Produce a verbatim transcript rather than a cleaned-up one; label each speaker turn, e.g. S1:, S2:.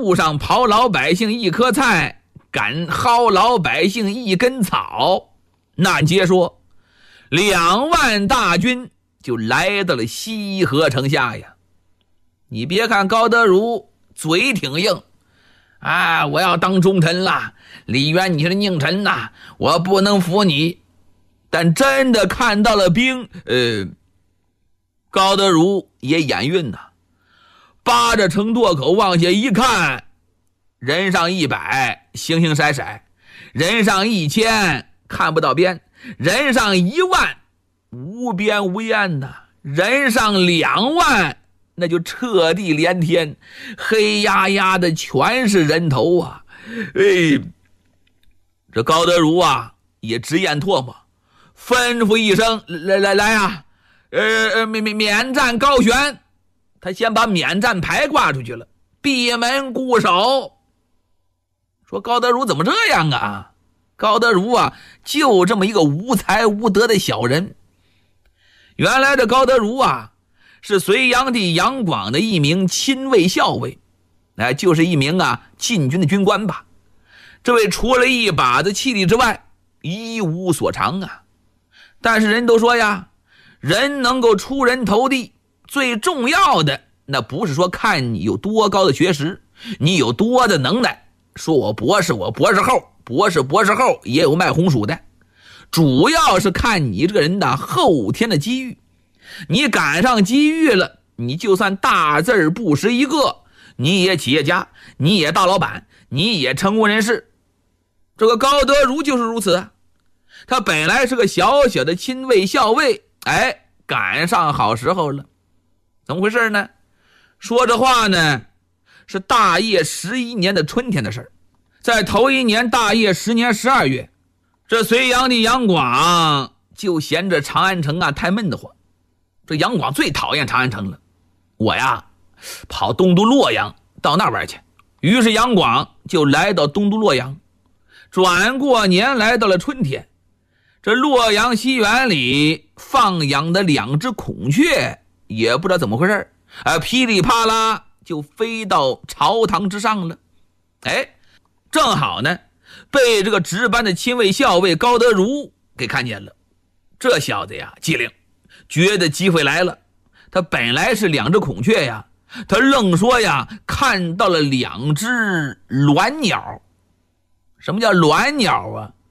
S1: 路上刨老百姓一颗菜，敢薅老百姓一根草。那接说两万大军就来到了西河城下呀。你别看高德儒嘴挺硬啊，我要当忠臣了，李渊你是佞臣呐，我不能服你。但真的看到了兵，呃，高德儒也眼晕呐，扒着城垛口往下一看，人上一百，形形色色；人上一千，看不到边；人上一万，无边无沿呐；人上两万，那就彻地连天，黑压压的全是人头啊！哎，这高德儒啊也直咽唾沫，吩咐一声：“来来来啊，呃免免免战高悬。”他先把免战牌挂出去了，闭门固守。说高德儒怎么这样啊？高德儒啊，就这么一个无才无德的小人。原来这高德儒啊，是隋炀帝杨广的一名亲卫校尉，哎，就是一名啊禁军的军官吧。这位除了一把子气力之外，一无所长啊。但是人都说呀，人能够出人头地，最重要的那不是说看你有多高的学识，你有多的能耐，说我博士我博士后，博士博士后也有卖红薯的，主要是看你这个人的后天的机遇。你赶上机遇了，你就算大字不识一个，你也企业家，你也大老板，你也成功人士。这个高德儒就是如此啊，他本来是个小小的亲卫校尉，哎，赶上好时候了。怎么回事呢？说这话呢，是大业十一年的春天的事儿。在头一年大业十年十二月，这隋炀帝杨广就嫌着长安城啊太闷得慌。这杨广最讨厌长安城了，我呀跑东都洛阳到那儿玩去。于是杨广就来到东都洛阳。转过年来到了春天，这洛阳西园里放养的两只孔雀，也不知道怎么回事啊，噼里啪啦就飞到朝堂之上了。哎，正好呢被这个值班的亲卫校尉高德儒给看见了。这小子呀机灵，觉得机会来了。他本来是两只孔雀呀，他愣说呀看到了两只鸾鸟。什么叫鸾鸟啊？